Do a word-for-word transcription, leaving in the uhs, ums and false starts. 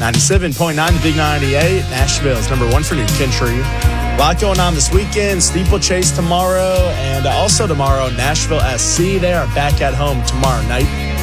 ninety-seven point nine, the Big ninety-eight. Nashville's number one for New Country. A lot going on this weekend. Steeplechase tomorrow, and also tomorrow, Nashville S C. They are back at home tomorrow night.